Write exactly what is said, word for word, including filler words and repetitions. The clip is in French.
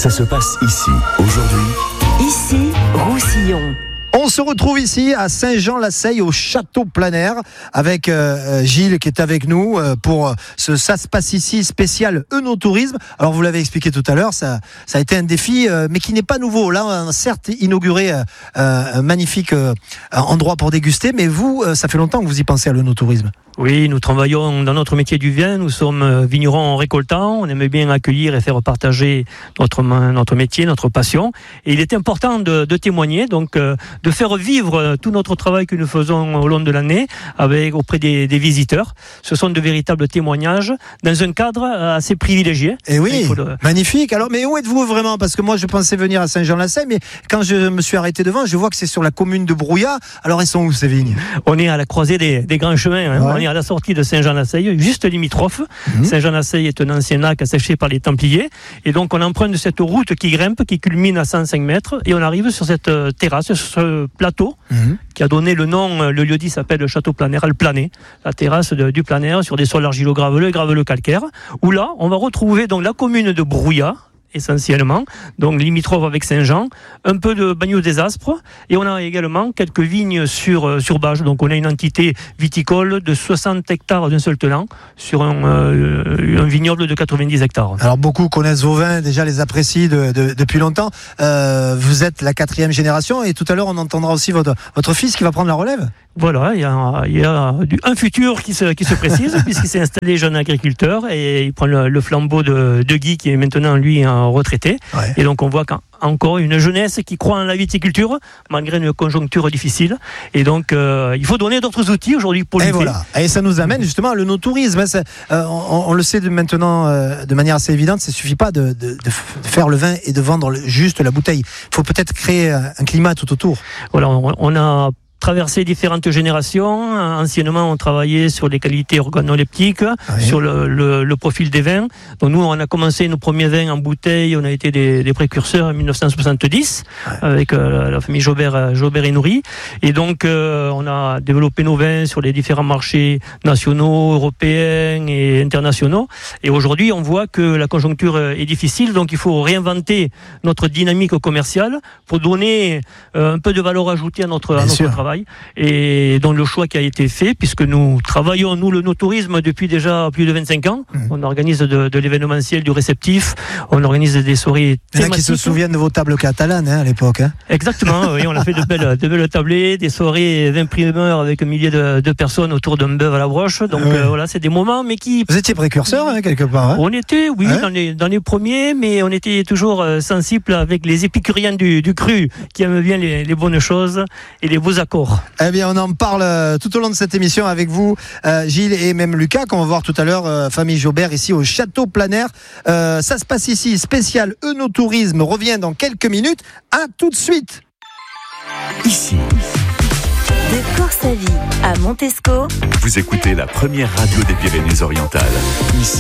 Ça se passe ici, aujourd'hui. Ici, Roussillon. On se retrouve ici à Saint-Jean-la-Seille au château plein air avec euh, Gilles qui est avec nous euh, pour ce Ça se passe ici spécial œnotourisme. Alors vous l'avez expliqué tout à l'heure, ça, ça a été un défi euh, mais qui n'est pas nouveau. Là on a certes inauguré euh, un magnifique euh, endroit pour déguster, mais vous, euh, ça fait longtemps que vous y pensez à l'œnotourisme. Oui, nous travaillons dans notre métier du vin, nous sommes vignerons récoltants, on aime bien accueillir et faire partager notre, notre métier, notre passion. Et il est important de, de témoigner, donc euh, de faire vivre tout notre travail que nous faisons au long de l'année avec, auprès des, des visiteurs. Ce sont de véritables témoignages dans un cadre assez privilégié. Et oui, le... magnifique. Alors, mais où êtes-vous vraiment ? Parce que moi, je pensais venir à Saint-Jean-la-Seille, mais quand je me suis arrêté devant, je vois que c'est sur la commune de Brouillat. Alors, elles sont où ces vignes ? On est à la croisée des, des grands chemins, hein. Ouais. On est à la sortie de Saint-Jean-la-Seille, juste limitrophe. Mmh. Saint-Jean-la-Seille est un ancien lac asséché par les Templiers. Et donc, on emprunte cette route qui grimpe, qui culmine à cent cinq mètres. Et on arrive sur cette terrasse, sur ce plateau, mmh. qui a donné le nom, le lieu-dit s'appelle le château plein air, le Planet. La terrasse de, du plein air sur des sols argilo-graveleux et graveleux calcaires. Où là, on va retrouver donc la commune de Brouillat, essentiellement, donc limitrophe avec Saint-Jean, un peu de Bagnols des Aspres, et on a également quelques vignes sur, sur Bages. Donc on a une entité viticole de soixante hectares d'un seul tenant sur un, euh, un vignoble de quatre-vingt-dix hectares. Alors beaucoup connaissent vos vins, déjà les apprécient de, de, depuis longtemps. Euh, vous êtes la quatrième génération et tout à l'heure on entendra aussi votre, votre fils qui va prendre la relève. Voilà, il y a, il y a du, un futur qui se, qui se précise puisqu'il s'est installé jeune agriculteur et il prend le, le flambeau de, de Guy qui est maintenant lui un retraité. Ouais. Et donc on voit qu'encore une jeunesse qui croit en la viticulture malgré une conjoncture difficile. Et donc euh, il faut donner d'autres outils aujourd'hui pour lutter. Et voilà. Et ça nous amène justement à l'œnotourisme. Hein, euh, on, on le sait de maintenant euh, de manière assez évidente, ça ne suffit pas de, de, de faire le vin et de vendre le, juste la bouteille. Il faut peut-être créer un climat tout autour. Voilà, on, on a traversé différentes générations. Anciennement, on travaillait sur les qualités organoleptiques, oui. sur le, le, le profil des vins. Donc nous, on a commencé nos premiers vins en bouteille. On a été des, des précurseurs en dix-neuf cent soixante-dix oui. avec euh, la famille Jobert, Jobert et Nourry. Et donc, euh, on a développé nos vins sur les différents marchés nationaux, européens et internationaux. Et aujourd'hui, on voit que la conjoncture est difficile. Donc, il faut réinventer notre dynamique commerciale pour donner euh, un peu de valeur ajoutée à notre, à notre travail. Et donc le choix qui a été fait, puisque nous travaillons, nous, le no-tourisme depuis déjà plus de vingt-cinq ans. Mmh. On organise de, de l'événementiel, du réceptif, on organise des soirées thématiques. Il y en a qui se souviennent de vos tables catalanes hein, à l'époque. Hein. Exactement, oui, on a fait de belles, de belles tablées, des soirées vingt primeurs avec un millier de, de personnes autour d'un bœuf à la broche. Donc oui. euh, voilà, c'est des moments, mais qui... Vous étiez précurseurs, hein, quelque part. Hein. On était, oui, hein? dans, les, dans les premiers, mais on était toujours euh, sensibles avec les épicuriens du, du cru, qui aiment bien les, les bonnes choses et les beaux accords. Eh bien, on en parle euh, tout au long de cette émission avec vous, euh, Gilles et même Lucas, qu'on va voir tout à l'heure, euh, famille Jobert, ici au château plein air. Euh, ça se passe ici, spécial œnotourisme, revient dans quelques minutes. À tout de suite. Ici. De Corsavie à Montesco. Vous écoutez la première radio des Pyrénées-Orientales. Ici.